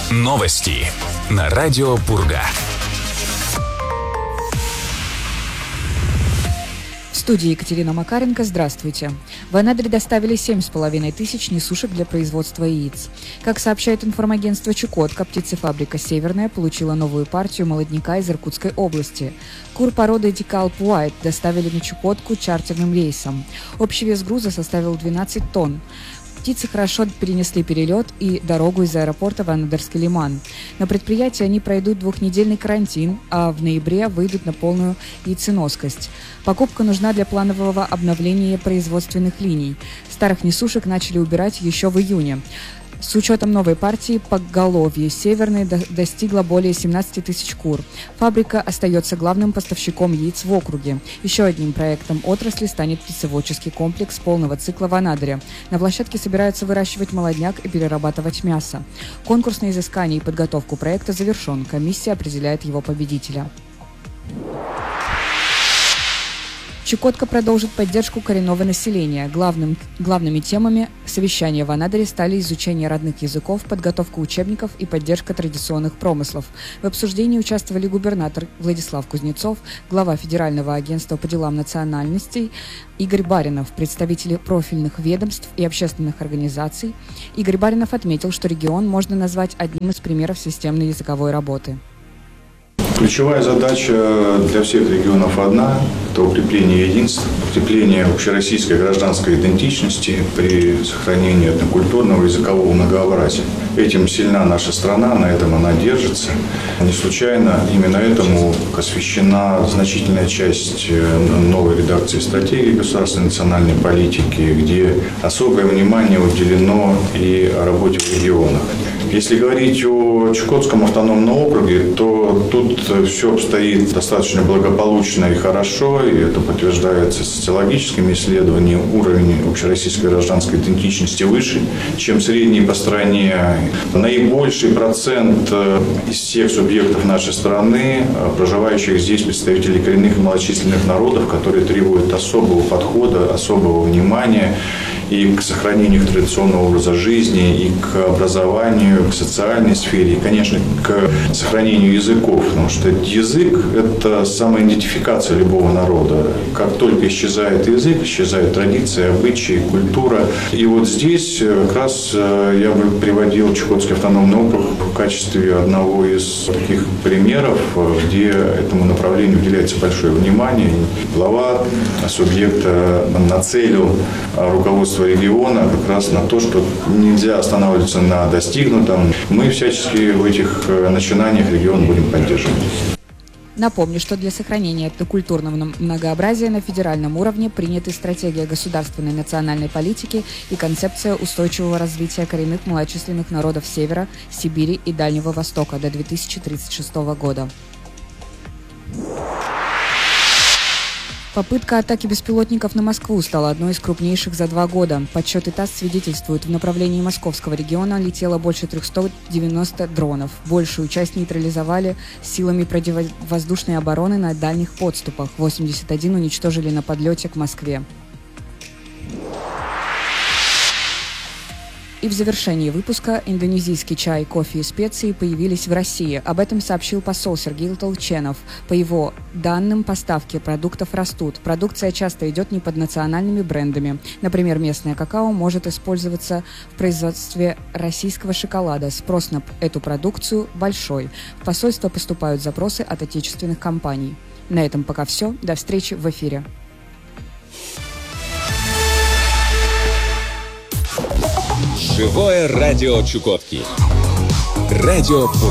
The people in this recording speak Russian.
Новости на радио Пурга. В студии Екатерина Макаренко. Здравствуйте. В Анадырь доставили 7,5 тысяч несушек для производства яиц. Как сообщает информагентство «Чукотка», птицефабрика «Северная» получила новую партию молодняка из Иркутской области. Кур породы Дикалп Уайт доставили на Чукотку чартерным рейсом. Общий вес груза составил 12 тонн. Птицы хорошо перенесли перелет и дорогу из аэропорта в Анадырский лиман. На предприятии они пройдут двухнедельный карантин, а в ноябре выйдут на полную яйценоскость. Покупка нужна для планового обновления производственных линий. Старых несушек начали убирать еще в июне. С учетом новой партии поголовье Северной достигло более 17 тысяч кур. Фабрика остается главным поставщиком яиц в округе. Еще одним проектом отрасли станет птицеводческий комплекс полного цикла в Анадыре. На площадке собираются выращивать молодняк и перерабатывать мясо. Конкурс на изыскание и подготовку проекта завершен. Комиссия определяет его победителя. Чукотка продолжит поддержку коренного населения. Главными темами совещания в Анадыре стали изучение родных языков, подготовка учебников и поддержка традиционных промыслов. В обсуждении участвовали губернатор Владислав Кузнецов, глава Федерального агентства по делам национальностей Игорь Баринов, представители профильных ведомств и общественных организаций. Игорь Баринов отметил, что регион можно назвать одним из примеров системной языковой работы. Ключевая задача для всех регионов одна – это укрепление единства, укрепление общероссийской гражданской идентичности при сохранении этнокультурного и языкового многообразия. Этим сильна наша страна, на этом она держится. Не случайно именно этому посвящена значительная часть новой редакции стратегии государственной национальной политики, где особое внимание уделено и работе в регионах. Если говорить о Чукотском автономном округе, то тут все обстоит достаточно благополучно и хорошо, и это подтверждается социологическими исследованиями. Уровень общероссийской гражданской идентичности выше, чем средний по стране. Наибольший процент из всех субъектов нашей страны, проживающих здесь представителей коренных и малочисленных народов, которые требуют особого подхода, особого внимания и к сохранению их традиционного образа жизни, и к образованию, к социальной сфере, и, конечно, к сохранению языков, потому что язык – это самоидентификация любого народа. Как только исчезает язык, исчезают традиции, обычаи, культура. И вот здесь как раз я бы приводил Чукотский автономный округ в качестве одного из таких примеров, где этому направлению уделяется большое внимание. Глава субъекта нацелил руководство региона как раз на то, что нельзя останавливаться на достигнутом. Мы всячески в этих начинаниях регион будем поддерживать. Напомню, что для сохранения этнокультурного многообразия на федеральном уровне приняты стратегия государственной национальной политики и концепция устойчивого развития коренных малочисленных народов Севера, Сибири и Дальнего Востока до 2036 года. Попытка атаки беспилотников на Москву стала одной из крупнейших за 2 года. Подсчеты ТАСС свидетельствуют, в направлении московского региона летело больше 390 дронов. Большую часть нейтрализовали силами противовоздушной обороны на дальних подступах. 81 уничтожили на подлете к Москве. И в завершении выпуска индонезийский чай, кофе и специи появились в России. Об этом сообщил посол Сергей Толченов. По его данным, поставки продуктов растут. Продукция часто идет не под национальными брендами. Например, местное какао может использоваться в производстве российского шоколада. Спрос на эту продукцию большой. В посольство поступают запросы от отечественных компаний. На этом пока все. До встречи в эфире. Живое радио Чукотки. Радио